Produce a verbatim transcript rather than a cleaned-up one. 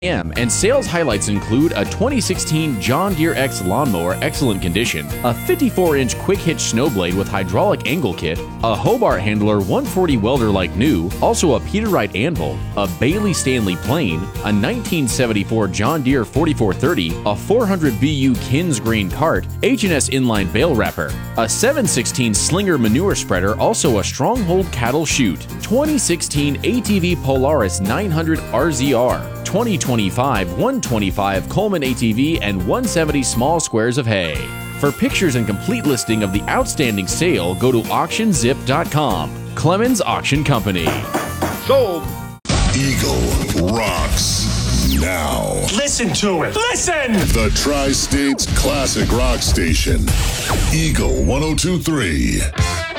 M, and sales highlights include a twenty sixteen John Deere X lawnmower, excellent condition, a fifty-four inch quick hitch snowblade with hydraulic angle kit, a Hobart Handler one forty welder like new, also a Peterite anvil, a Bailey Stanley plane, a nineteen seventy-four John Deere forty-four thirty, a four hundred B U Kins grain cart, H and S inline bale wrapper, a seven sixteen Slinger manure spreader, also a Stronghold cattle chute, twenty sixteen A T V Polaris nine hundred R Z R, twenty twenty-five one twenty-five Coleman A T V, and one seventy small squares of hay. For pictures and complete listing of the outstanding sale, go to auction zip dot com. Clemens Auction Company. Sold. Eagle rocks now. Listen to it. Listen! The Tri-States Classic Rock Station. Eagle one oh two three.